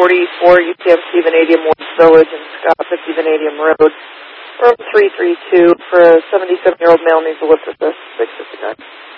44 UTMC Vanadium Woods Village in Scott, 50 Vanadium Road. Road 332 for a 77-year-old male needs a lift assist, 659.